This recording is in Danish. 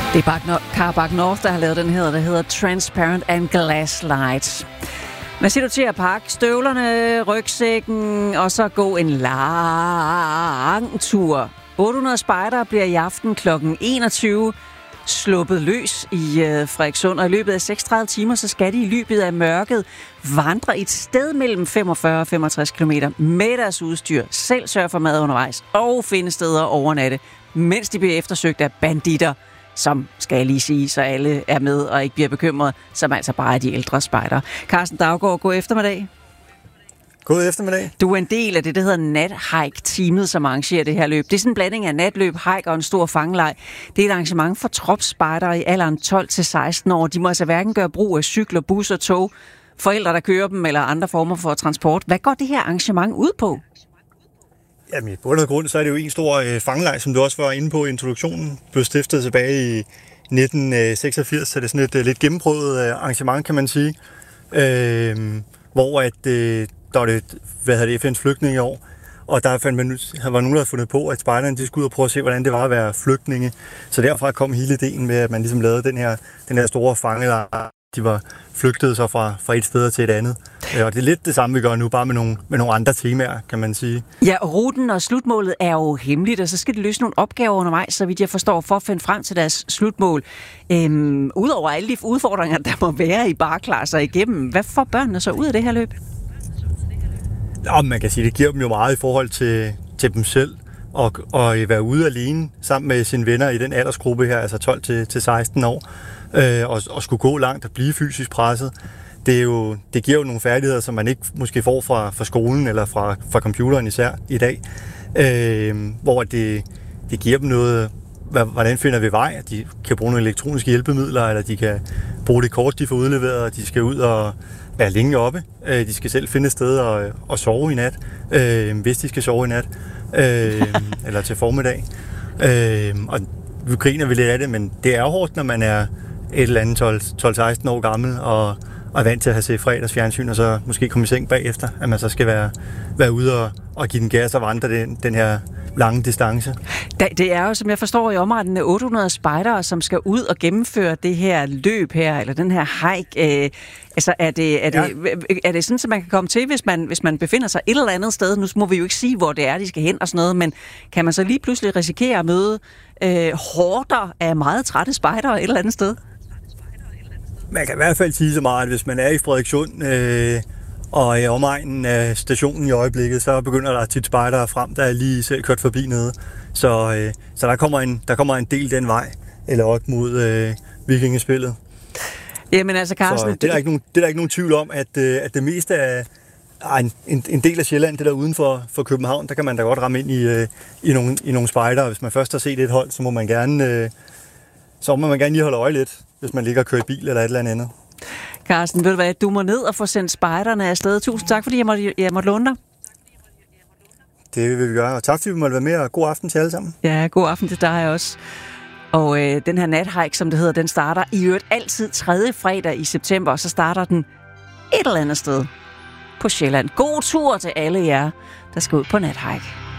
Det er Carbac North, der har lavet den her, der hedder Transparent and Glass Lights. Hvad siger du til at pakke støvlerne, rygsækken og så gå en lang tur? 800 spejdere bliver i aften kl. 21 sluppet løs i Frederikssund, og i løbet af 36 timer, så skal de i løbet af mørket vandre et sted mellem 45 og 65 km med deres udstyr, selv sørge for mad undervejs og finde steder overnatte, mens de bliver eftersøgt af banditter, som, skal jeg lige sige, så alle er med og ikke bliver bekymret, som altså bare er de ældre spejdere. Carsten Daugaard, god eftermiddag. God eftermiddag. Du er en del af det, der hedder Nathike-teamet, som arrangerer det her løb. Det er sådan en blanding af natløb, hike og en stor fangelej. Det er et arrangement for tropspejdere i alderen 12-16 år. De må altså hverken gøre brug af cykler, bus og tog, forældre, der kører dem, eller andre former for transport. Hvad går det her arrangement ud på? Jamen, i bund og grund, så er det jo en stor fangelej, som du også var inde på i introduktionen. Blev stiftet tilbage i 1986, så det er sådan et lidt gennemprøvet arrangement, kan man sige. Hvor der var det FN's flygtningeår, og der var nogen, der havde fundet på, at spejderne de skulle ud og prøve at se, hvordan det var at være flygtninge. Så derfra kom hele ideen med, at man ligesom lavede den her store fangelejr. De var flygtet så fra et sted til et andet. Og det er lidt det samme, vi gør nu, bare med nogle andre temaer, kan man sige. Ja, og ruten og slutmålet er jo hemmeligt, og så skal de løse nogle opgaver undervejs, så vidt jeg forstår, for at finde frem til deres slutmål. Udover alle de udfordringer, der må være i bare klare sig igennem, hvad får børnene så ud af det her løb? Ja, man kan sige, det giver dem jo meget i forhold til dem selv, og at være ude alene sammen med sine venner i den aldersgruppe her, altså 12-16 år, og skulle gå langt og blive fysisk presset. Det giver jo nogle færdigheder, som man ikke måske får fra skolen eller fra computeren især i dag, hvor det giver dem noget, hvordan finder vi vej, at de kan bruge nogle elektroniske hjælpemidler, eller de kan bruge det kort, de får udleveret, og de skal ud og være længe oppe. De skal selv finde et sted og sove i nat, hvis de skal sove i nat, eller til formiddag. Og vi griner lidt af det, men det er jo hårdt, når man er et eller andet 12-16 år gammel, og er vant til at have set fredagsfjernsyn, og så måske komme i seng bagefter, at man så skal være ude og give den gas og vandre den her lange distance. Det er jo, som jeg forstår, i omretningen af 800 spejdere, som skal ud og gennemføre det her løb her, eller den her hike. Altså, er det sådan, at man kan komme til, hvis man befinder sig et eller andet sted? Nu må vi jo ikke sige, hvor det er, de skal hen og sådan noget, men kan man så lige pludselig risikere at møde horder af meget trætte spejdere et eller andet sted? Man kan i hvert fald sige så meget, at hvis man er i Frederikssund og i omegnen af stationen i øjeblikket, så begynder der tit spejdere frem, der er lige selv kørt forbi nede. Så der kommer en del den vej, eller op mod vikingespillet. Jamen altså, Carsten... Så det er der ikke nogen tvivl om, at det meste af en del af Sjælland, det der uden for København, der kan man da godt ramme ind i nogle spejdere. Hvis man først har set et hold, så må man gerne lige holde øje lidt, hvis man ligger og kører i bil eller et eller andet. Carsten, ved du hvad, du må ned og få sendt spejderne afsted. Tusind tak, fordi jeg måtte låne dig. Det vil vi gøre, og tak fordi vi måtte være med, og god aften til alle sammen. Ja, god aften til dig også. Og den her nathike, som det hedder, den starter i øvrigt altid 3. fredag i september, og så starter den et eller andet sted på Sjælland. God tur til alle jer, der skal ud på nathike.